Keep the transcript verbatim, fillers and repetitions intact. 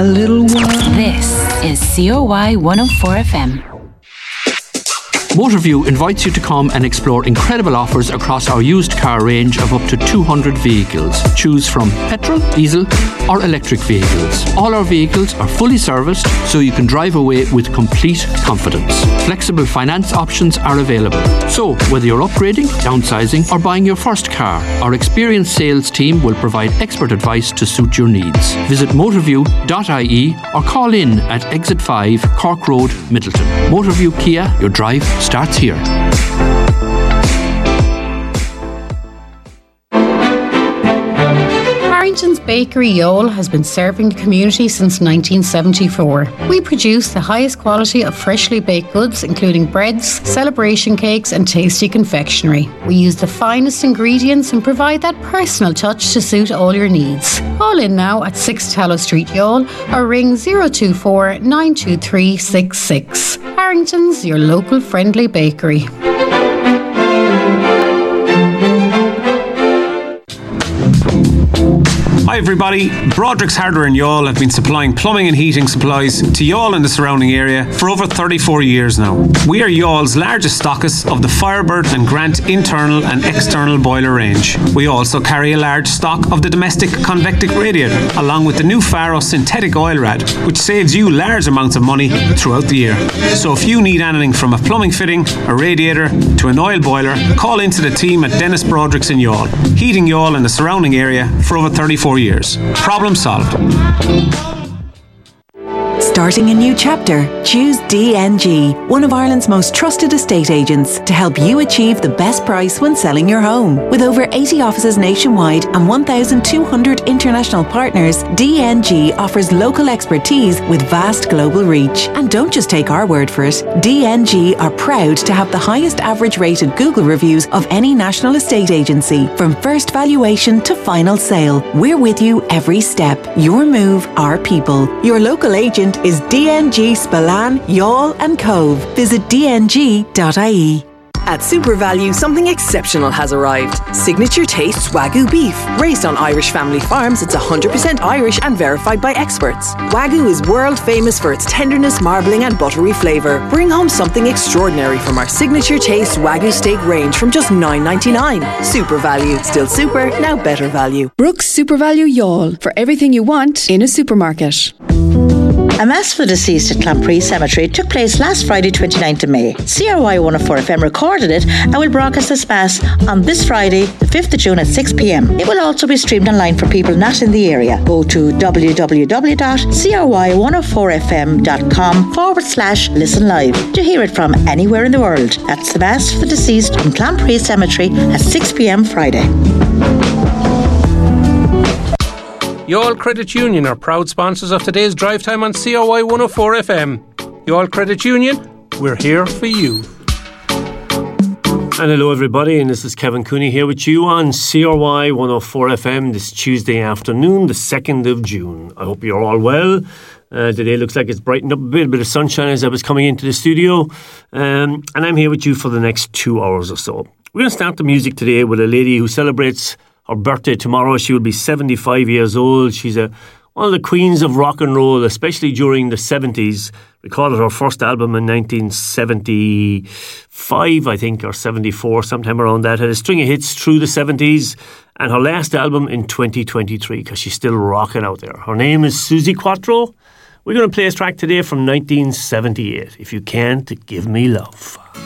A little while. This is C O Y one oh four F M. Motorview invites you to come and explore incredible offers across our used car range of up to two hundred vehicles. Choose from petrol, diesel or electric vehicles. All our vehicles are fully serviced so you can drive away with complete confidence. Flexible finance options are available. So, whether you're upgrading, downsizing or buying your first car, our experienced sales team will provide expert advice to suit your needs. Visit motorview dot I E or call in at Exit five, Cork Road, Middleton. Motorview Kia, your drive starts here. Harrington's Bakery Youghal has been serving the community since nineteen seventy-four. We produce the highest quality of freshly baked goods, including breads, celebration cakes and tasty confectionery. We use the finest ingredients and provide that personal touch to suit all your needs. Call in now at six Tallow Street, Youghal, or ring zero two four, nine two three six six. Harrington's, your local friendly bakery. Hi everybody, Broderick's Hardware in Youghal have been supplying plumbing and heating supplies to Youghal and the surrounding area for over thirty-four years now. We are Youghall's largest stockist of the Firebird and Grant internal and external boiler range. We also carry a large stock of the domestic convectic radiator, along with the new Faro synthetic oil rad, which saves you large amounts of money throughout the year. So if you need anything from a plumbing fitting, a radiator to an oil boiler, call into the team at Dennis Broderick's in Youghal, heating Youghal and the surrounding area for over thirty-four years. Problem solved. Starting a new chapter? Choose D N G, one of Ireland's most trusted estate agents, to help you achieve the best price when selling your home. With over eighty offices nationwide and one thousand two hundred international partners, D N G offers local expertise with vast global reach. And don't just take our word for it. D N G are proud to have the highest average rated Google reviews of any national estate agency. From first valuation to final sale, we're with you every step. Your move, our people. Your local agent is D N G Spillane, Youghal and Cove. Visit d n g dot I E. At Super Value, something exceptional has arrived. Signature Tastes Wagyu beef. Raised on Irish family farms, it's one hundred percent Irish and verified by experts. Wagyu is world famous for its tenderness, marbling and buttery flavour. Bring home something extraordinary from our Signature Taste Wagyu steak range from just nine ninety-nine. Super Value. Still super, now better value. Brooks Super Value Youghal. For everything you want in a supermarket. A Mass for the Deceased at Clampree Cemetery took place last Friday, twenty-ninth of May. C R Y one oh four F M recorded it and will broadcast this Mass on this Friday, the fifth of June at six p.m. It will also be streamed online for people not in the area. Go to w w w dot c r y one oh four f m dot com forward slash listen live to hear it from anywhere in the world. That's the Mass for the Deceased from Clampree Cemetery at six p.m. Friday. Youghal Credit Union are proud sponsors of today's drive time on C O Y one oh four F M. Youghal Credit Union, we're here for you. And hello everybody, and this is Kevin Cooney here with you on C R Y one oh four F M this Tuesday afternoon, the second of June. I hope you're all well. Uh, today looks like it's brightened up a bit, a bit of sunshine as I was coming into the studio. Um, and I'm here with you for the next two hours or so. We're going to start the music today with a lady who celebrates her birthday tomorrow. She will be seventy-five years old. She's a one of the queens of rock and roll, especially during the seventies. Recorded her first album in nineteen seventy-five, I think, or seventy-four, sometime around that. Had a string of hits through the seventies, and her last album in twenty twenty-three, because she's still rocking out there. Her name is Suzi Quatro. We're going to play a track today from nineteen seventy-eight, If You Can't Give Me Love.